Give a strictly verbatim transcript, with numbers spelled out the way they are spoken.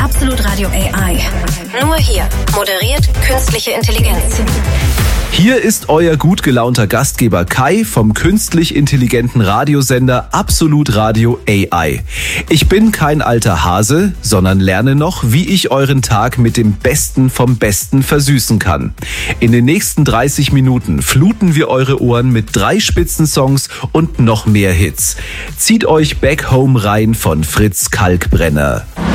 Absolut Radio A I. Nur hier moderiert künstliche Intelligenz. Hier ist euer gut gelaunter Gastgeber Kai vom künstlich intelligenten Radiosender Absolut Radio A I. Ich bin kein alter Hase, sondern lerne noch, wie ich euren Tag mit dem Besten vom Besten versüßen kann. In den nächsten dreißig Minuten fluten wir eure Ohren mit drei Spitzensongs und noch mehr Hits. Zieht euch Back Home rein von Fritz Kalkbrenner.